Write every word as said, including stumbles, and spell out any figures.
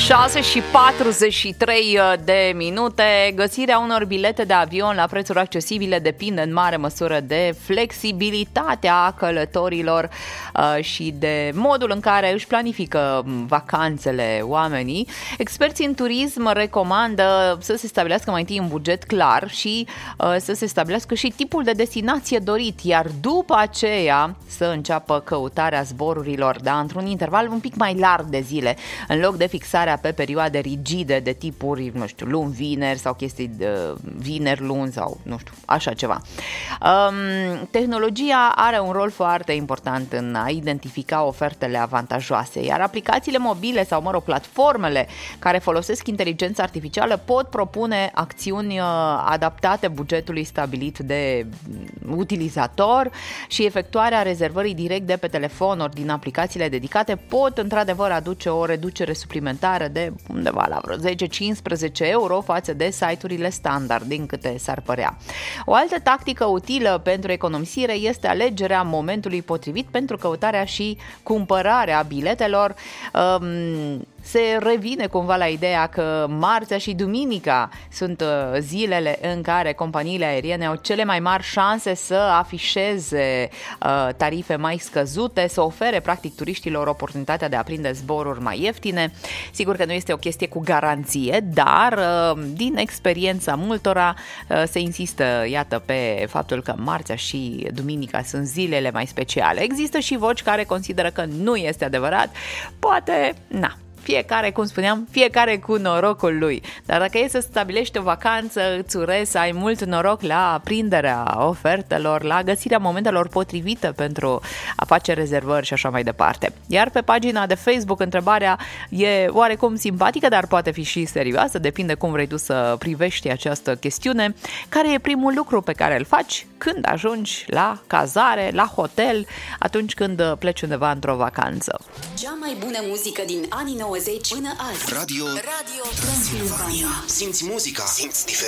șase și patruzeci și trei de minute. Găsirea unor bilete de avion la prețuri accesibile depinde în mare măsură de flexibilitatea călătorilor și de modul în care își planifică vacanțele oamenii. Experții în turism recomandă să se stabilească mai întâi un buget clar și să se stabilească și tipul de destinație dorit, iar după aceea să înceapă căutarea zborurilor, da, într-un interval un pic mai larg de zile, în loc de fixarea pe perioade rigide de tipuri, nu știu, luni, vineri sau chestii de vineri, luni sau, nu știu, așa ceva. Um, tehnologia are un rol foarte important în a identifica ofertele avantajoase, iar aplicațiile mobile sau, mă rog, platformele care folosesc inteligența artificială pot propune acțiuni adaptate bugetului stabilit de utilizator și efectuarea rezervării direct de pe telefon ori din aplicațiile dedicate pot într-adevăr aduce o reducere suplimentară de undeva la vreo zece-cincisprezece euro față de site-urile standard, din câte s-ar părea. O altă tactică utilă pentru economisire este alegerea momentului potrivit pentru căutarea și cumpărarea biletelor. Um, se revine cumva la ideea că marțea și duminica sunt zilele în care companiile aeriene au cele mai mari șanse să afișeze uh, tarife mai scăzute, să ofere practic turiștilor oportunitatea de a prinde zboruri mai ieftine. Sigur că nu este o chestie cu garanție, dar uh, din experiența multora uh, se insistă, iată, pe faptul că marțea și duminica sunt zilele mai speciale. Există și voci care consideră că nu este adevărat. Poate, na, fiecare, cum spuneam, fiecare cu norocul lui. Dar dacă e să stabilești o vacanță, îți urez să ai mult noroc la prinderea ofertelor, la găsirea momentelor potrivite pentru a face rezervări și așa mai departe. Iar pe pagina de Facebook întrebarea e oarecum simpatică, dar poate fi și serioasă, depinde cum vrei tu să privești această chestiune. Care e primul lucru pe care îl faci când ajungi la cazare, la hotel, atunci când pleci undeva într-o vacanță? Cea mai bună muzică din anii nouăzeci până azi. Radio, Radio Transilvania. Simți muzica, simți diferența.